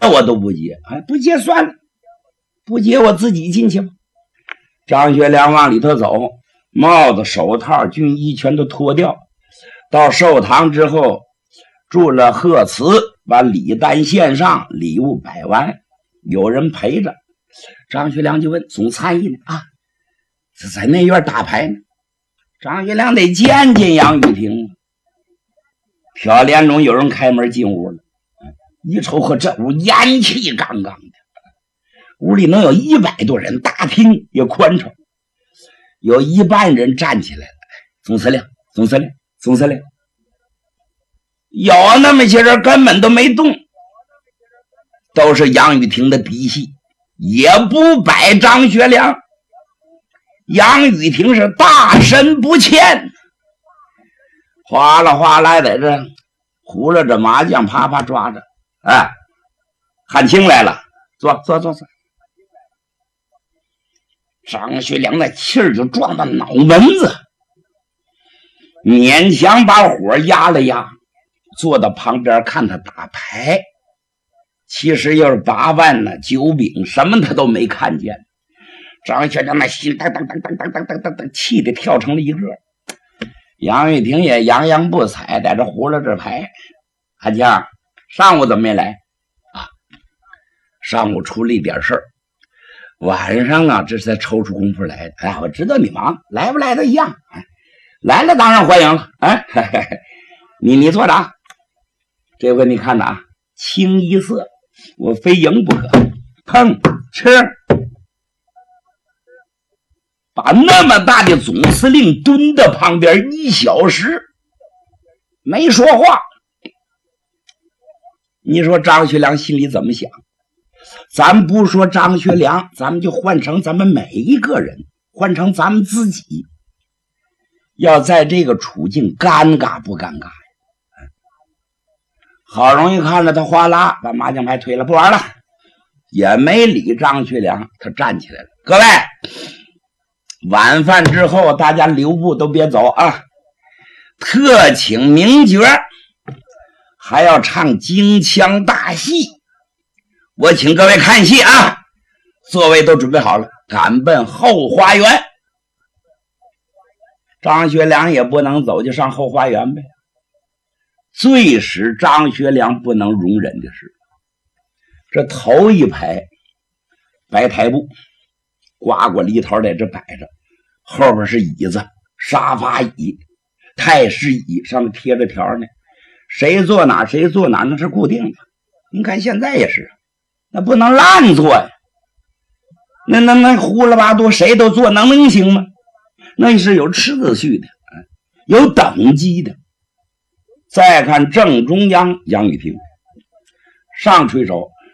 我都不接，哎，不接算了，不接我自己进去吧。张学良往里头走，帽子、手套、军衣全都脱掉。到寿堂之后，住了贺词，把礼单献上，礼物摆完，有人陪着。张学良就问总参议呢啊，在内院打牌呢。张学良得见见杨玉婷。飘帘中有人开门进屋了，一瞅和这屋烟气杠杠的，屋里能有100多人，大厅也宽敞，有一半人站起来了。总司令，总司令，总司令。有那么些人根本都没动，都是杨玉婷的嫡系，也不摆张学良。杨玉婷是大身不欠，哗啦哗啦在这胡了着麻将，啪啪抓着。哎，汉卿来了，坐坐坐坐。张学良的气儿就撞到脑门子，勉强把火压了压，坐到旁边看他打牌。其实要是8万呢，9饼什么他都没看见。张学良那心当当当当当当当当当，气得跳成了一个。杨玉婷也洋洋不睬，在这胡了这牌。汉卿，上午怎么没来啊？上午出了一点事儿，晚上啊，这才抽出功夫来的。哎，我知道你忙，来不来都一样。哎，来了当然欢迎了。哎，嘿嘿嘿，你坐着啊。这回你看着啊，清一色，我非赢不可。碰吃。把那么大的总司令蹲在旁边1小时没说话，你说张学良心里怎么想？咱不说张学良，咱们就换成咱们每一个人，换成咱们自己，要在这个处境尴尬不尴尬呀？好容易看着他哗啦把麻将牌推了，不玩了，也没理张学良，他站起来了。各位，晚饭之后大家留步都别走啊，特请名角，还要唱京腔大戏，我请各位看戏啊，座位都准备好了，赶奔后花园。张学良也不能走，就上后花园呗。最使张学良不能容忍的是，这头一排白台布挂过梨桃在这摆着，后边是椅子，沙发椅、太师椅，上面贴着条呢，谁坐哪谁坐哪，那是固定的。您看现在也是，那不能乱坐呀，那胡了八多谁都坐，能行吗？那是有次序的，有等级的。再看正中央，杨玉婷上垂手，